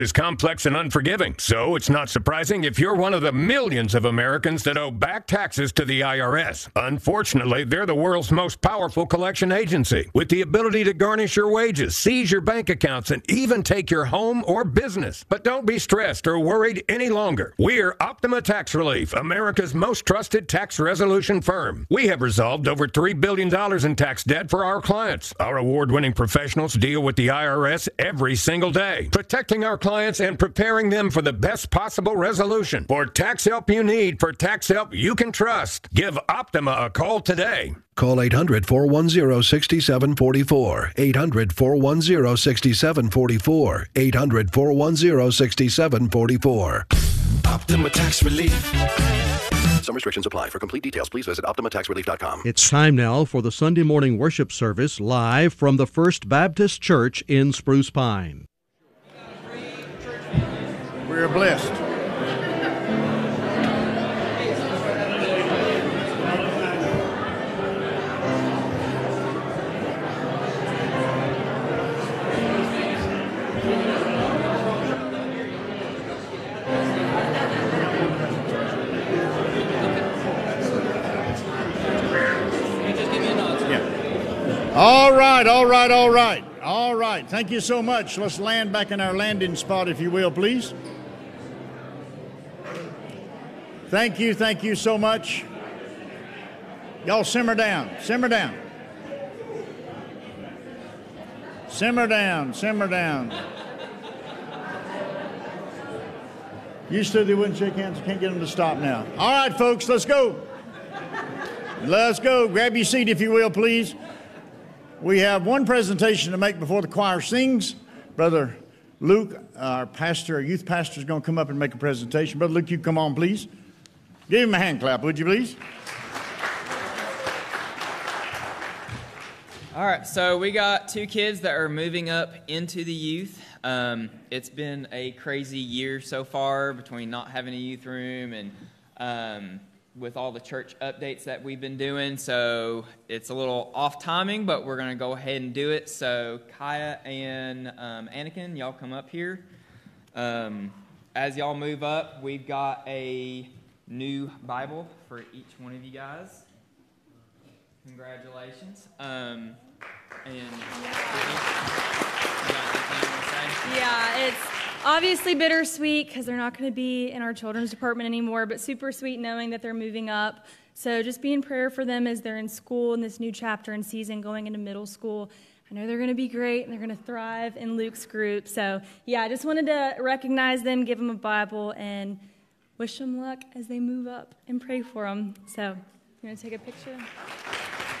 is complex and unforgiving, so it's not surprising if you're one of the millions of Americans that owe back taxes to the IRS. Unfortunately, they're the world's most powerful collection agency, with the ability to garnish your wages, seize your bank accounts, and even take your home or business. But don't be stressed or worried any longer. We're Optima Tax Relief, America's most trusted tax resolution firm. We have resolved over $3 billion in tax debt for our clients. Our award-winning professionals deal with the IRS every single day, protecting our clients and preparing them for the best possible resolution. For tax help you need, for tax help you can trust, give Optima a call today. Call 800-410-6744. 800-410-6744. 800-410-6744. Optima Tax Relief. Some restrictions apply. For complete details, please visit OptimaTaxRelief.com. It's time now for the Sunday morning worship service live from the First Baptist Church in Spruce Pine. We're blessed. All right. Thank you so much. Let's land back in our landing spot, if you will, please. Thank you so much. Y'all simmer down. Simmer down. Used to they wouldn't shake hands. I can't get them to stop now. All right, folks, let's go. Grab your seat, if you will, please. We have one presentation to make before the choir sings. Brother Luke, our youth pastor, is going to come up and make a presentation. Brother Luke, you come on, please. Give him a hand clap, would you, please? All right, so we got two kids that are moving up into the youth. It's been a crazy year so far between not having a youth room and with all the church updates that we've been doing, so it's a little off timing, but we're going to go ahead and do it. So Kaya and Anakin, y'all come up here. As y'all move up, we've got a new Bible for each one of you guys. Congratulations. Yeah, it's obviously bittersweet because they're not going to be in our children's department anymore, but super sweet knowing that they're moving up. So just be in prayer for them as they're in school in this new chapter and season going into middle school. I know they're going to be great and they're going to thrive in Luke's group. So yeah, I just wanted to recognize them, give them a Bible, and wish them luck as they move up and pray for them. So you want to take a picture?